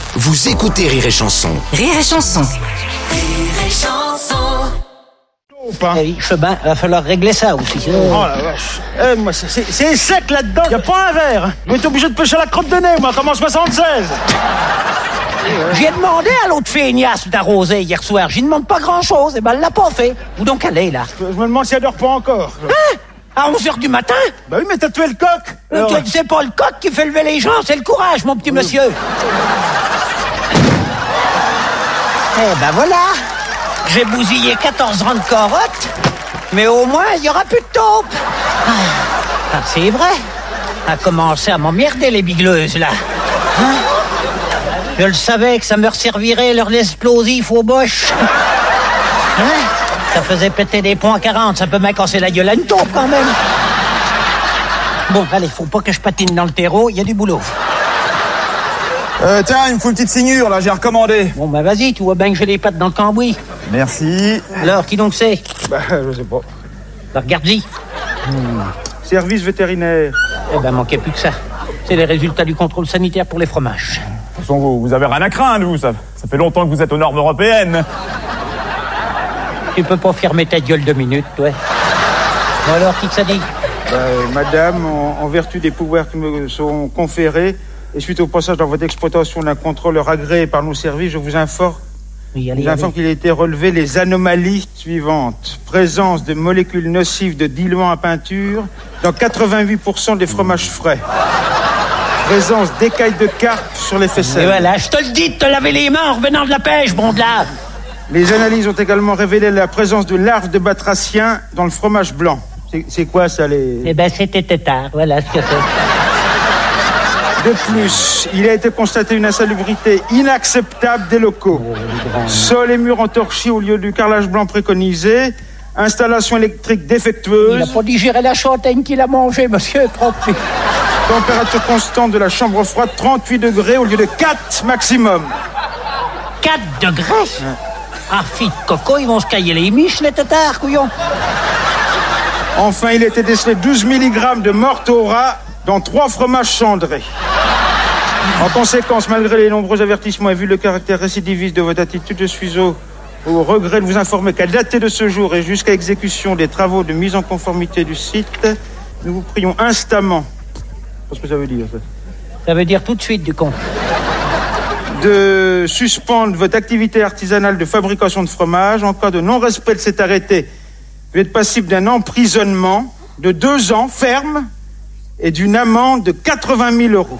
Vous écoutez Rire et Chanson. Rire et Chanson. Rire et Chanson. Oui, Chebin, va falloir régler ça aussi. Oh la vache. Moi, c'est sec là-dedans. Y a pas un verre. Je vais être obligé de pêcher à la crotte de nez, moi, comme en 76. J'ai demandé à l'autre feignasse d'arroser hier soir. J'y demande pas grand-chose. Et ben, elle l'a pas fait. Où donc elle est, là? Je me demande si elle dort pas encore. Hein? À 11h du matin? Bah oui, mais t'as tué le coq. C'est pas le coq qui fait lever les gens, c'est le courage, mon petit monsieur. Eh ben voilà. J'ai bousillé 14 rangs de carottes, mais au moins, il y aura plus de taupe. Ah, c'est vrai. A commencé à m'emmerder, les bigleuses, là. Hein? Je le savais que ça me resservirait leur explosif au boche. Hein? Ça faisait péter des points 40, ça peut m'a casser la gueule à une taupe, quand même. Bon, allez, faut pas que je patine dans le terreau, il y a du boulot. Tiens, il me faut une petite signure, là, j'ai recommandé. Bon, bah vas-y, tu vois bien que j'ai les pattes dans le cambouis. Merci. Alors, qui donc c'est? Bah, je sais pas. Bah, regarde-y. Service vétérinaire. Eh ben, manquait plus que ça. C'est les résultats du contrôle sanitaire pour les fromages. De toute façon, vous avez rien à craindre, vous. Ça fait longtemps que vous êtes aux normes européennes. Tu peux pas fermer ta gueule 2 minutes, toi. Bon alors, qui que ça dit? Madame, en vertu des pouvoirs qui me sont conférés, et suite au passage dans votre exploitation d'un contrôleur agréé par nos services, je vous informe qu'il a été relevé les anomalies suivantes. Présence de molécules nocives de diluant à peinture dans 88% des fromages frais. Présence d'écailles de carpe sur les faisselles. Et voilà, je te le dis de te laver les mains en revenant de la pêche, bon de là. Les analyses ont également révélé la présence de larves de batracien dans le fromage blanc. C'est quoi ça, les... Eh ben, c'était tétard, voilà ce que c'est. De plus, il a été constaté une insalubrité inacceptable des locaux. Sol et murs entorchis au lieu du carrelage blanc préconisé. Installation électrique défectueuse. Il a pas digéré la châtaigne qu'il a mangée, monsieur, propre. Température constante de la chambre froide, 38 degrés au lieu de 4 maximum. 4 degrés? Ah, fille de coco, ils vont se cailler les miches, les tétards, couillons. Enfin, il a été décelé 12 mg de morte au rat dans 3 fromages cendrés. En conséquence, malgré les nombreux avertissements et vu le caractère récidiviste de votre attitude, je suis au regret de vous informer qu'à dater de ce jour et jusqu'à exécution des travaux de mise en conformité du site, nous vous prions instamment. Qu'est-ce que ça veut dire, ça? Ça veut dire tout de suite, du con. De suspendre votre activité artisanale de fabrication de fromage. En cas de non-respect de cet arrêté, vous êtes passible d'un emprisonnement de 2 ans ferme et d'une amende de 80 000 €.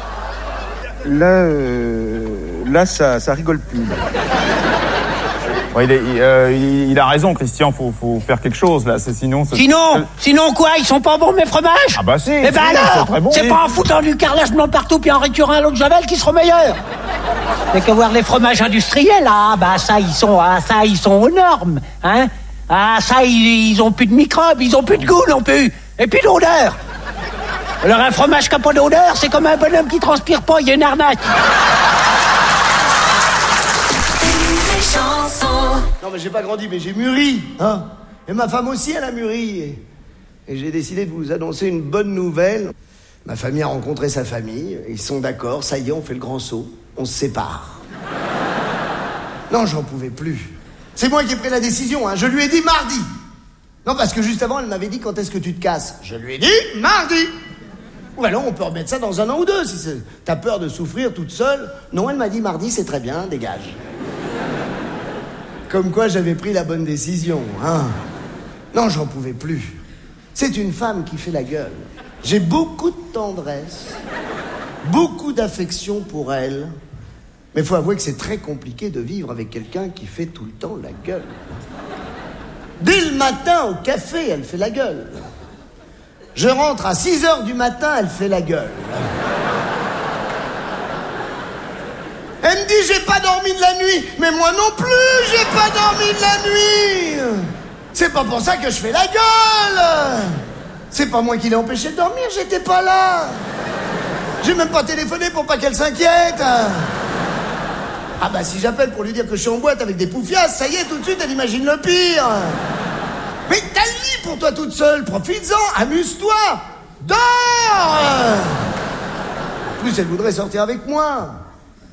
Là, ça rigole plus. Là. Ouais, il a raison, Christian, faut faire quelque chose, là. Sinon quoi? Ils sont pas bons, mes fromages? Ah bah si. Eh ben alors, très bon, c'est pas en foutant du carrelage blanc partout puis en récurant à l'eau de Javel qui seront meilleurs. Mais que voir les fromages industriels, ça, ils sont aux normes, hein. Ah, ça, ils ont plus de microbes, ils ont plus de goût non plus, et puis d'odeur. Alors un fromage qui n'a pas d'odeur, c'est comme un bonhomme qui transpire pas, il y a une arnaque. Non mais j'ai pas grandi, mais j'ai mûri, hein. Et ma femme aussi, elle a mûri. Et j'ai décidé de vous annoncer une bonne nouvelle. Ma famille a rencontré sa famille, ils sont d'accord, ça y est, on fait le grand saut, on se sépare. Non, j'en pouvais plus. C'est moi qui ai pris la décision, hein. Je lui ai dit mardi. Non, parce que juste avant, elle m'avait dit quand est-ce que tu te casses. Je lui ai dit mardi. Ou alors on peut remettre ça dans 1 an ou 2, si t'as peur de souffrir toute seule. Non, elle m'a dit mardi, c'est très bien, dégage. Comme quoi j'avais pris la bonne décision, hein. Non, j'en pouvais plus. C'est une femme qui fait la gueule. J'ai beaucoup de tendresse, beaucoup d'affection pour elle. Mais il faut avouer que c'est très compliqué de vivre avec quelqu'un qui fait tout le temps la gueule. Dès le matin, au café, elle fait la gueule. Je rentre à 6h du matin, elle fait la gueule. Elle me dit, j'ai pas dormi de la nuit. Mais moi non plus, j'ai pas dormi de la nuit. C'est pas pour ça que je fais la gueule. C'est pas moi qui l'ai empêché de dormir, j'étais pas là. J'ai même pas téléphoné pour pas qu'elle s'inquiète. Ah bah si j'appelle pour lui dire que je suis en boîte avec des poufias, ça y est, tout de suite, elle imagine le pire. Mais t'as le lit pour toi toute seule, profites-en, amuse-toi, dors. En plus, elle voudrait sortir avec moi.